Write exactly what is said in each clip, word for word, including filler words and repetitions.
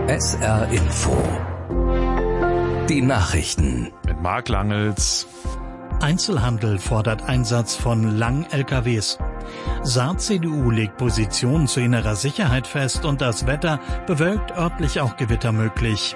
S R Info. Die Nachrichten. Mit Marc Langels. Einzelhandel fordert Einsatz von Lang-L K Ws. Saar-C D U legt Positionen zu innerer Sicherheit fest und das Wetter bewölkt, örtlich auch Gewitter möglich.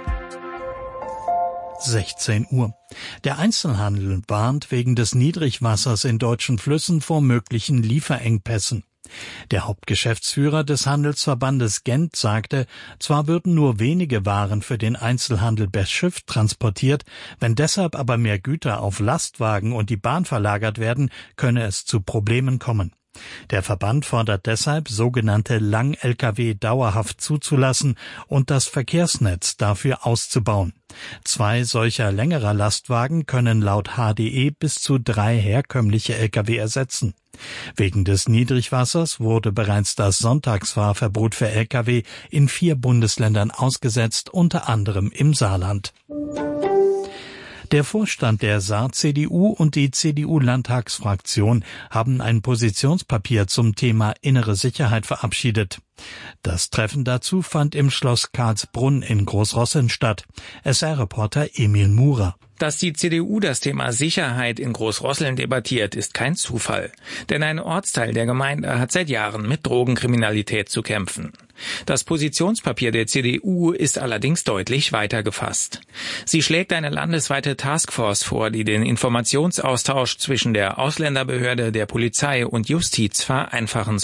sechzehn Uhr. Der Einzelhandel warnt wegen des Niedrigwassers in deutschen Flüssen vor möglichen Lieferengpässen. Der Hauptgeschäftsführer des Handelsverbandes Gent sagte, zwar würden nur wenige Waren für den Einzelhandel per Schiff transportiert, wenn deshalb aber mehr Güter auf Lastwagen und die Bahn verlagert werden, könne es zu Problemen kommen. Der Verband fordert deshalb, sogenannte Lang-L K W dauerhaft zuzulassen und das Verkehrsnetz dafür auszubauen. Zwei solcher längerer Lastwagen können laut H D E bis zu drei herkömmliche L K W ersetzen. Wegen des Niedrigwassers wurde bereits das Sonntagsfahrverbot für L K W in vier Bundesländern ausgesetzt, unter anderem im Saarland. Der Vorstand der Saar-C D U und die C D U-Landtagsfraktion haben ein Positionspapier zum Thema innere Sicherheit verabschiedet. Das Treffen dazu fand im Schloss Karlsbrunn in Großrosseln statt. S R-Reporter Emil Murer. Dass die C D U das Thema Sicherheit in Großrosseln debattiert, ist kein Zufall. Denn ein Ortsteil der Gemeinde hat seit Jahren mit Drogenkriminalität zu kämpfen. Das Positionspapier der C D U ist allerdings deutlich weiter gefasst. Sie schlägt eine landesweite Taskforce vor, die den Informationsaustausch zwischen der Ausländerbehörde, der Polizei und Justiz vereinfachen